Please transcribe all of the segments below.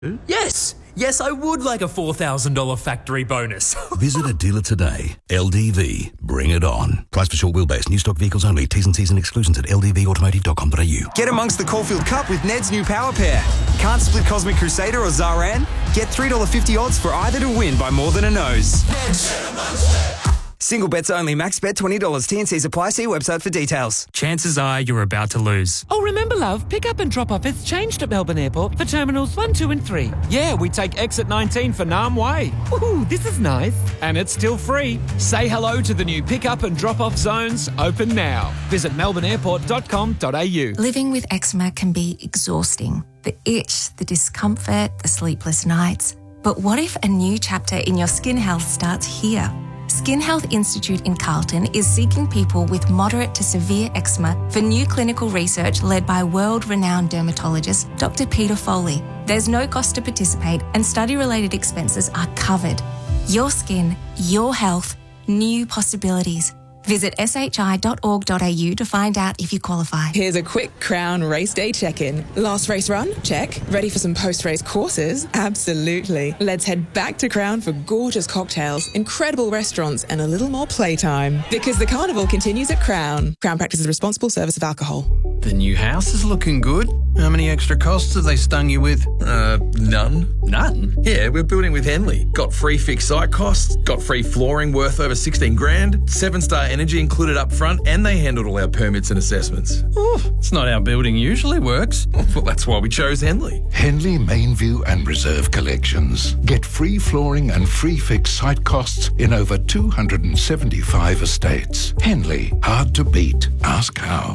Yes! Yes, I would like a $4,000 factory bonus. Visit a dealer today. LDV. Bring it on. Price for short wheelbase. New stock vehicles only. T's and C's and exclusions at ldvautomotive.com.au. Get amongst the Caulfield Cup with Ned's new power pair. Can't split Cosmic Crusader or Zaran? Get $3.50 odds for either to win by more than a nose. Single bets only. Max bet $20. TNCs apply. See website for details. Chances are you're about to lose. Oh, remember, love, pick up and drop off has changed at Melbourne Airport for Terminals 1, 2 and 3. Yeah, we take exit 19 for Nam Way. Ooh, this is nice. And it's still free. Say hello to the new pick-up and drop-off zones, open now. Visit melbourneairport.com.au. Living with eczema can be exhausting. The itch, the discomfort, the sleepless nights. But what if a new chapter in your skin health starts here? Skin Health Institute in Carlton is seeking people with moderate to severe eczema for new clinical research led by world-renowned dermatologist Dr. Peter Foley. There's no cost to participate and study-related expenses are covered. Your skin, your health, new possibilities. Visit shi.org.au to find out if you qualify. Here's a quick Crown race day check-in. Last race run? Check. Ready for some post-race courses? Absolutely. Let's head back to Crown for gorgeous cocktails, incredible restaurants and a little more playtime. Because the carnival continues at Crown. Crown practices responsible service of alcohol. The new house is looking good. How many extra costs have they stung you with? None. None? Yeah, we're building with Henley. Got free fixed site costs, got free flooring worth over 16 grand, 7-star energy included up front, and they handled all our permits and assessments. Oh, it's not how building usually works. Well, that's why we chose Henley. Henley Mainview and Reserve Collections. Get free flooring and free fixed site costs in over 275 estates. Henley, hard to beat. Ask how.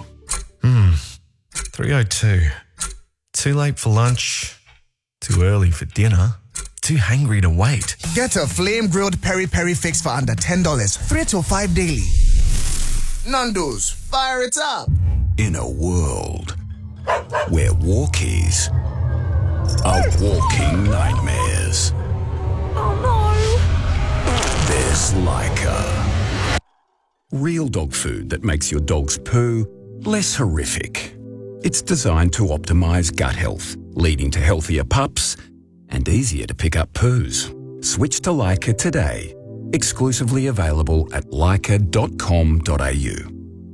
3:02. Too late for lunch. Too early for dinner. Too hangry to wait. Get a flame-grilled peri-peri fix for under $10. 3 to 5 daily. Nando's, fire it up. In a world where walkies are walking nightmares. Oh no! There's Leica. Real dog food that makes your dog's poo less horrific. It's designed to optimize gut health, leading to healthier pups and easier to pick up poos. Switch to Leica today. Exclusively available at leica.com.au.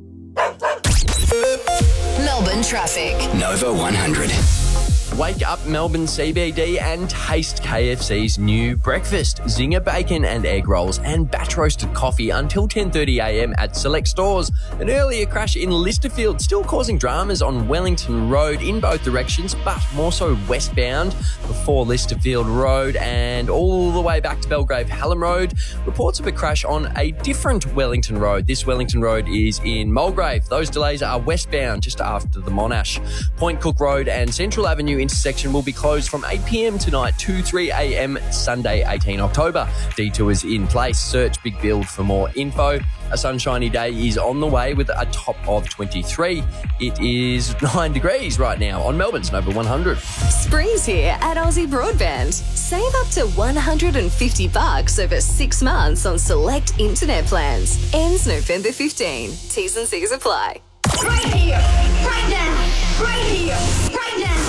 Melbourne traffic. Nova 100. Wake up Melbourne CBD and taste KFC's new breakfast. Zinger bacon and egg rolls and batch roasted coffee until 10:30am at select stores. An earlier crash in Listerfield still causing dramas on Wellington Road in both directions, but more so westbound before Listerfield Road and all the way back to Belgrave Hallam Road. Reports of a crash on a different Wellington Road. This Wellington Road is in Mulgrave. Those delays are westbound just after the Monash. Point Cook Road and Central Avenue intersection will be closed from 8pm tonight to 3am Sunday 18 October. Detours in place. Search Big Build for more info. A sunshiny day is on the way with a top of 23. It is 9 degrees right now on Melbourne's Nova 100. Spring's here at Aussie Broadband. Save up to $150 over 6 months on select internet plans. Ends November 15. T's and C's apply. Right here, right now, right here, right now.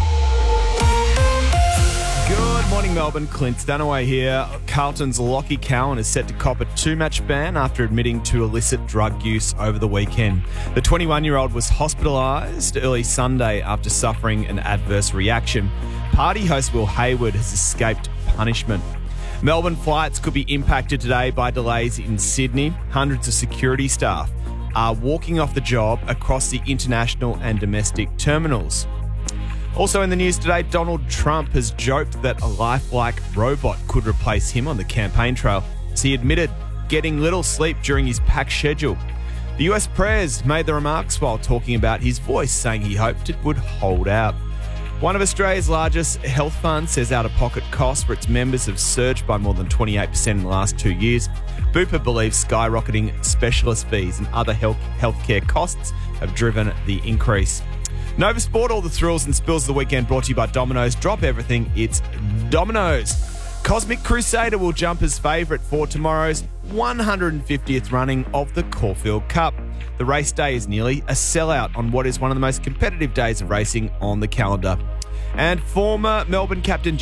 Good morning, Melbourne. Clint Stanaway here. Carlton's Lockie Cowan is set to cop a 2-match ban after admitting to illicit drug use over the weekend. The 21-year-old was hospitalised early Sunday after suffering an adverse reaction. Party host Will Hayward has escaped punishment. Melbourne flights could be impacted today by delays in Sydney. Hundreds of security staff are walking off the job across the international and domestic terminals. Also in the news today, Donald Trump has joked that a lifelike robot could replace him on the campaign trail, as he admitted getting little sleep during his packed schedule. The US Pres made the remarks while talking about his voice, saying he hoped it would hold out. One of Australia's largest health funds says out-of-pocket costs for its members have surged by more than 28% in the last 2 years. Bupa believes skyrocketing specialist fees and other healthcare costs have driven the increase. Nova Sport, all the thrills and spills of the weekend brought to you by Domino's. Drop everything, it's Domino's. Cosmic Crusader will jump as favourite for tomorrow's 150th running of the Caulfield Cup. The race day is nearly a sellout on what is one of the most competitive days of racing on the calendar. And former Melbourne captain